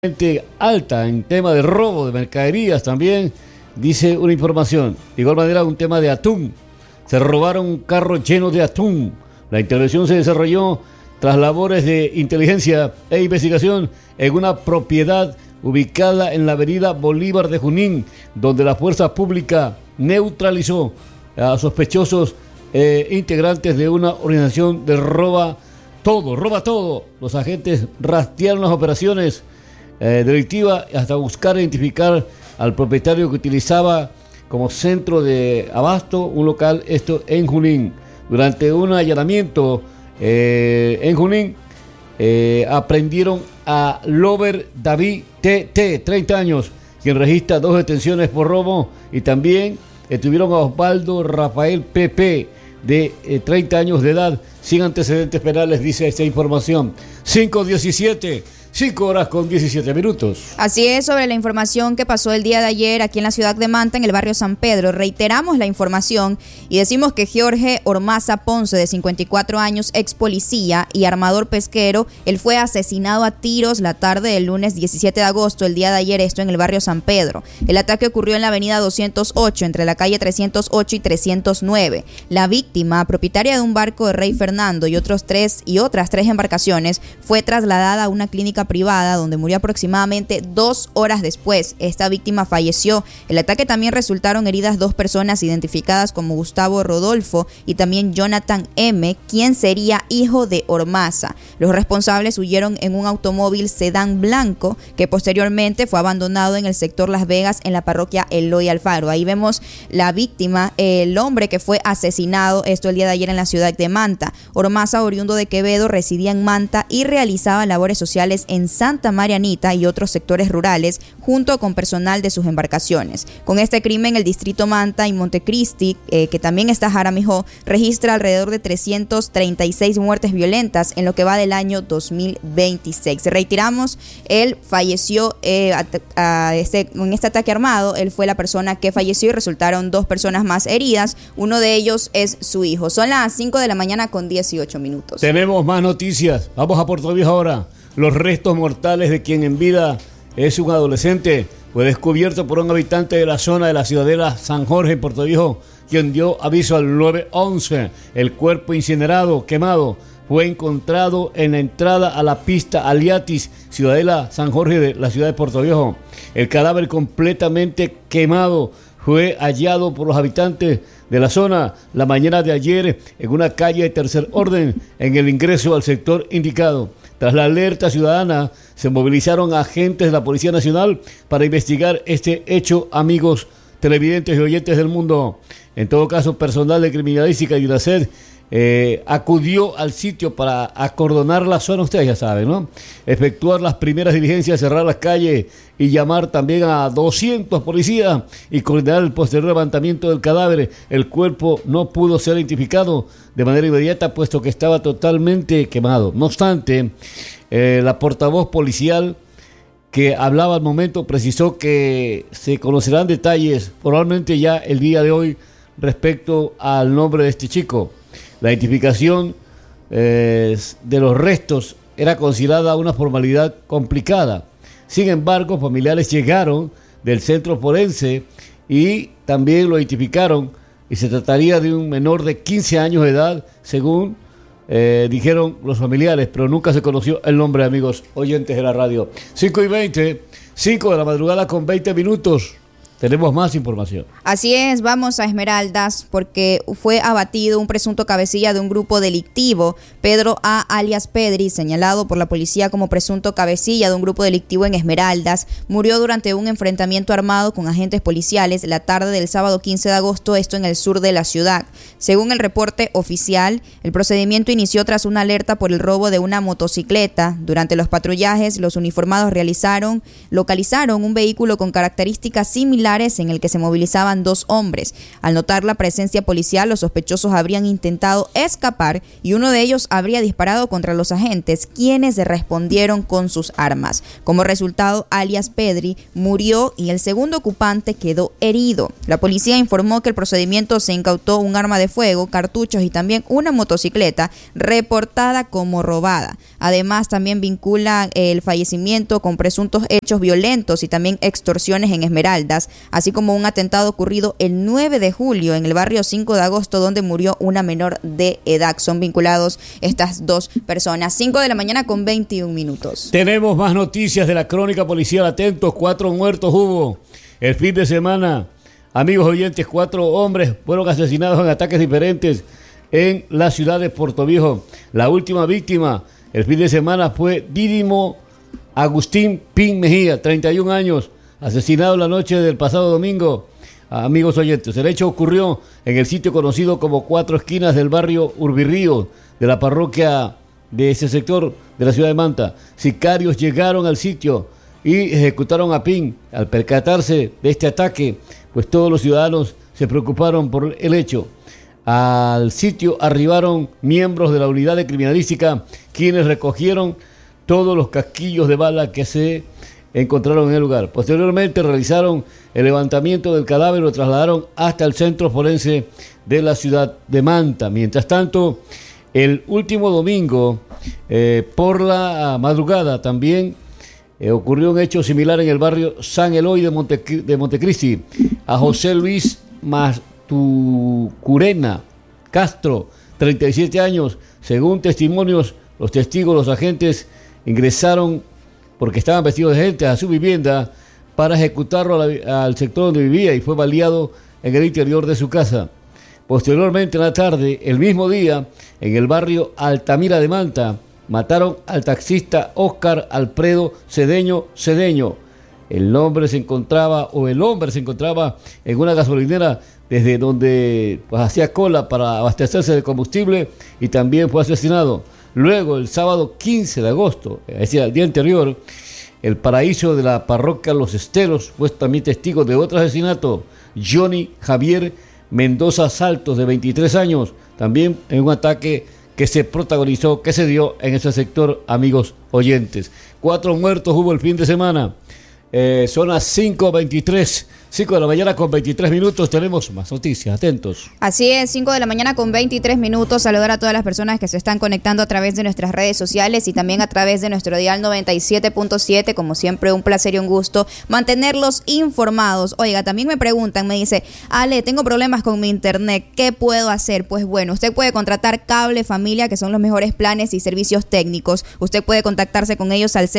alta en tema de robo de mercaderías también, dice una información. De igual manera, un tema de atún. Se robaron un carro lleno de atún. La intervención se desarrolló tras labores de inteligencia e investigación en una propiedad ubicada en la avenida Bolívar de Junín, donde la fuerza pública neutralizó a sospechosos integrantes de una organización de roba todo. Los agentes rastrearon las operaciones delictiva hasta buscar e identificar al propietario que utilizaba como centro de abasto un local, esto en Junín. Durante un allanamiento en Junín aprendieron a Lover David T., 30 años, quien registra 2 detenciones por robo, y también detuvieron a Osvaldo Rafael P.P., de 30 años de edad, sin antecedentes penales, dice esta información. 5:17. 5 horas con 17 minutos. Así es, sobre la información que pasó el día de ayer aquí en la ciudad de Manta, en el barrio San Pedro. Reiteramos la información y decimos que Jorge Ormaza Ponce, de 54 años, ex policía y armador pesquero, él fue asesinado a tiros la tarde del lunes 17 de agosto, el día de ayer, esto en el barrio San Pedro. El ataque ocurrió en la avenida 208, entre la calle 308 y 309. La víctima, propietaria de un barco de Rey Fernando y otras 3 embarcaciones, fue trasladada a una clínica privada donde murió aproximadamente 2 horas después. Esta víctima falleció. El ataque también resultaron heridas 2 personas identificadas como Gustavo Rodolfo y también Jonathan M., quien sería hijo de Ormaza. Los responsables huyeron en un automóvil sedán blanco que posteriormente fue abandonado en el sector Las Vegas, en la parroquia Eloy Alfaro. Ahí vemos la víctima, el hombre que fue asesinado, esto el día de ayer en la ciudad de Manta. Ormaza, oriundo de Quevedo, residía en Manta y realizaba labores sociales en Santa Marianita y otros sectores rurales, junto con personal de sus embarcaciones. Con este crimen, el distrito Manta y Montecristi, que también está Jaramillo, registra alrededor de 336 muertes violentas en lo que va del año 2026. Reiteramos, él falleció en este ataque armado. Él fue la persona que falleció y resultaron 2 personas más heridas. Uno de ellos es su hijo. Son las 5 de la mañana con 18 minutos. Tenemos más noticias. Vamos a Puerto Viejo ahora. Los restos mortales de quien en vida es un adolescente fue descubierto por un habitante de la zona de la Ciudadela San Jorge en Puerto Viejo, quien dio aviso al 911. El cuerpo incinerado, quemado, fue encontrado en la entrada a la pista Aliatis, Ciudadela San Jorge de la ciudad de Puerto Viejo. El cadáver completamente quemado fue hallado por los habitantes de la zona la mañana de ayer en una calle de tercer orden en el ingreso al sector indicado. Tras la alerta ciudadana, se movilizaron agentes de la Policía Nacional para investigar este hecho, amigos televidentes y oyentes del mundo. En todo caso, personal de criminalística y de la SED acudió al sitio para acordonar la zona, ustedes ya saben, ¿no? Efectuar las primeras diligencias, cerrar las calles y llamar también a 200 policías y coordinar el posterior levantamiento del cadáver. El cuerpo no pudo ser identificado de manera inmediata, puesto que estaba totalmente quemado. No obstante, la portavoz policial que hablaba al momento precisó que se conocerán detalles probablemente ya el día de hoy respecto al nombre de este chico. La identificación de los restos era considerada una formalidad complicada. Sin embargo, familiares llegaron del centro forense y también lo identificaron, y se trataría de un menor de 15 años de edad, según dijeron los familiares, pero nunca se conoció el nombre, amigos oyentes de la radio. 5:20, 5 de la madrugada con 20 minutos. Tenemos más información. Así es, vamos a Esmeraldas porque fue abatido un presunto cabecilla de un grupo delictivo, Pedro A. alias Pedri, señalado por la policía como presunto cabecilla de un grupo delictivo en Esmeraldas. Murió durante un enfrentamiento armado con agentes policiales la tarde del sábado 15 de agosto, esto en el sur de la ciudad. Según el reporte oficial, el procedimiento inició tras una alerta por el robo de una motocicleta. Durante los patrullajes, los uniformados localizaron un vehículo con características similares similares en el que se movilizaban 2 hombres. Al notar la presencia policial, los sospechosos habrían intentado escapar y uno de ellos habría disparado contra los agentes, quienes respondieron con sus armas. Como resultado, alias Pedri murió y el segundo ocupante quedó herido. La policía informó que el procedimiento se incautó un arma de fuego, cartuchos y también una motocicleta reportada como robada. Además, también vincula el fallecimiento con presuntos hechos violentos y también extorsiones en Esmeraldas, así como un atentado ocurrido el 9 de julio en el barrio 5 de agosto, donde murió una menor de edad. Son vinculados estas 2 personas. 5 de la mañana con 21 minutos. Tenemos más noticias de la crónica policial. Atentos, 4 muertos hubo el fin de semana. Amigos oyentes, 4 hombres fueron asesinados en ataques diferentes en la ciudad de Portoviejo. La última víctima el fin de semana fue Dídimo Agustín Pin Mejía, 31 años, asesinado la noche del pasado domingo. Amigos oyentes, el hecho ocurrió en el sitio conocido como 4 esquinas del barrio Urbirrío, de la parroquia de ese sector de la ciudad de Manta. Sicarios llegaron al sitio y ejecutaron a Pin. Al percatarse de este ataque, pues todos los ciudadanos se preocuparon por el hecho. Al sitio arribaron miembros de la unidad de criminalística, quienes recogieron todos los casquillos de bala que se encontraron en el lugar. Posteriormente realizaron el levantamiento del cadáver y lo trasladaron hasta el centro forense de la ciudad de Manta. Mientras tanto, el último domingo, por la madrugada, también ocurrió un hecho similar en el barrio San Eloy de Montecristi. A José Luis Mastucurena Castro, 37 años, según testimonios, los testigos, los agentes ingresaron porque estaban vestidos de gente a su vivienda para ejecutarlo al sector donde vivía y fue baleado en el interior de su casa. Posteriormente, en la tarde, el mismo día, en el barrio Altamira de Manta, mataron al taxista Óscar Alfredo Cedeño. El hombre se encontraba en una gasolinera desde donde hacía cola para abastecerse de combustible y también fue asesinado. Luego, el sábado 15 de agosto, es decir, el día anterior, el paraíso de la parroquia Los Esteros fue también testigo de otro asesinato. Johnny Javier Mendoza Saltos, de 23 años, también en un ataque que se protagonizó, que se dio en ese sector, amigos oyentes. 4 muertos hubo el fin de semana. Son las 5:23, 5 de la mañana con 23 minutos. Tenemos más noticias, atentos. Así es, 5 de la mañana con 23 minutos. Saludar a todas las personas que se están conectando a través de nuestras redes sociales y también a través de nuestro dial 97.7. Como siempre, un placer y un gusto mantenerlos informados. Oiga, también me preguntan, me dice, Ale, tengo problemas con mi internet, ¿qué puedo hacer? Pues bueno, usted puede contratar Cable Familia, que son los mejores planes y servicios técnicos. Usted puede contactarse con ellos al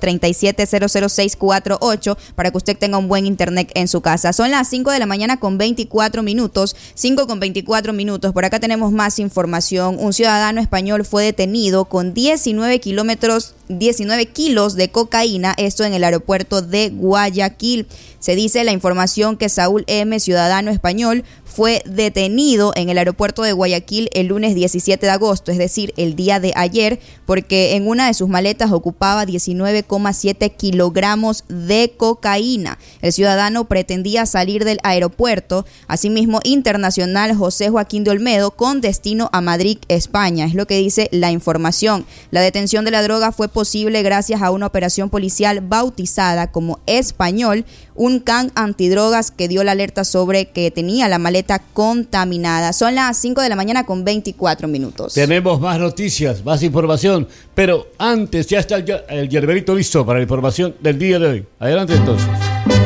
0537-00648 para que usted tenga un buen internet en su casa. Son las 5 de la mañana con 24 minutos, 5 con 24 minutos. Por acá tenemos más información. Un ciudadano español fue detenido con 19 kilos de cocaína, esto en el aeropuerto de Guayaquil. Se dice la información que Saúl M., ciudadano español, fue detenido en el aeropuerto de Guayaquil el lunes 17 de agosto, es decir, el día de ayer, porque en una de sus maletas ocupaba 19,7 kilogramos de cocaína. El ciudadano pretendía salir del aeropuerto, asimismo internacional José Joaquín de Olmedo, con destino a Madrid, España. Es lo que dice la información. La detención de la droga fue posible gracias a una operación policial bautizada como Español, un can antidrogas que dio la alerta sobre que tenía la maleta contaminada. Son las 5 de la mañana con 24 minutos. Tenemos más noticias, más información, pero antes ya está el Yerberito listo para la información del día de hoy. Adelante entonces.